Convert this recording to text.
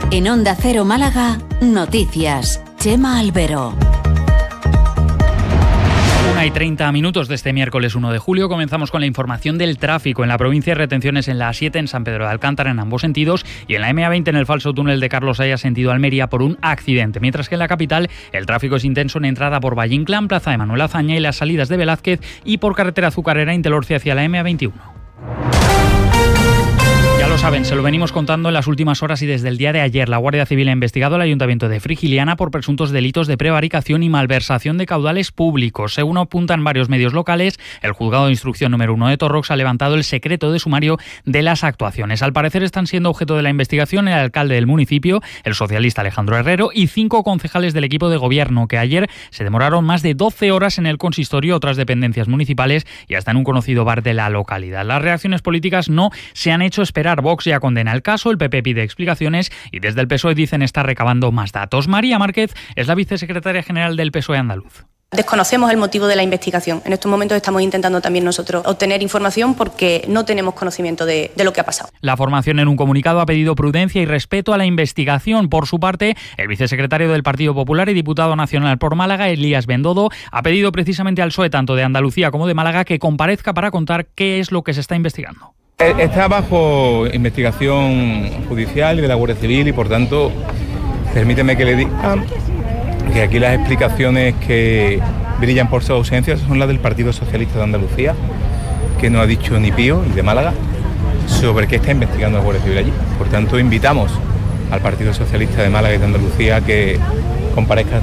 En Onda Cero Málaga, noticias. Chema Albero. 1:30 de este miércoles 1 de julio comenzamos con la información del tráfico. En la provincia hay retenciones en la A7 en San Pedro de Alcántara en ambos sentidos y en la M20 en el falso túnel de Carlos Haya sentido Almería por un accidente. Mientras que en la capital el tráfico es intenso en entrada por Valle Inclán, Plaza de Manuel Azaña y las salidas de Velázquez y por carretera azucarera Intelorcia hacia la M21. Ya lo saben, se lo venimos contando en las últimas horas y desde el día de ayer. La Guardia Civil ha investigado al Ayuntamiento de Frigiliana por presuntos delitos de prevaricación y malversación de caudales públicos. Según apuntan varios medios locales, el Juzgado de Instrucción número 1 de Torrox ha levantado el secreto de sumario de las actuaciones. Al parecer están siendo objeto de la investigación el alcalde del municipio, el socialista Alejandro Herrero, y 5 concejales del equipo de gobierno, que ayer se demoraron más de 12 horas en el consistorio, otras dependencias municipales y hasta en un conocido bar de la localidad. Las reacciones políticas no se han hecho esperar. Vox ya condena el caso, el PP pide explicaciones y desde el PSOE dicen estar recabando más datos. María Márquez es la vicesecretaria general del PSOE andaluz. Desconocemos el motivo de la investigación. En estos momentos estamos intentando también nosotros obtener información porque no tenemos conocimiento de lo que ha pasado. La formación en un comunicado ha pedido prudencia y respeto a la investigación. Por su parte, el vicesecretario del Partido Popular y diputado nacional por Málaga, Elías Bendodo, ha pedido precisamente al PSOE, tanto de Andalucía como de Málaga, que comparezca para contar qué es lo que se está investigando. Está bajo investigación judicial y de la Guardia Civil y, por tanto, permíteme que le diga que aquí las explicaciones que brillan por su ausencia son las del Partido Socialista de Andalucía, que no ha dicho ni pío, y de Málaga, sobre qué está investigando la Guardia Civil allí. Por tanto, invitamos al Partido Socialista de Málaga y de Andalucía a que comparezca